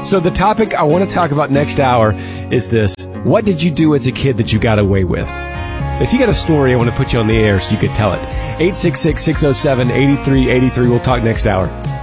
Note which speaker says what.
Speaker 1: So the topic I want to talk about next hour is this. What did you do as a kid that you got away with? If you got a story, I want to put you on the air so you could tell it. 866-607-8383. We'll talk next hour.